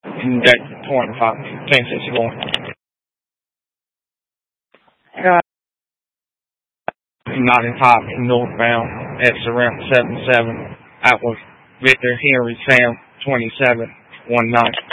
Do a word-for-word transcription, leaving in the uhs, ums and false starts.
And that's twenty-five. ten sixty-one. Uh, ninety-five northbound at Surround seventy-seven. That was Victor Henry Sam twenty-seven one nine.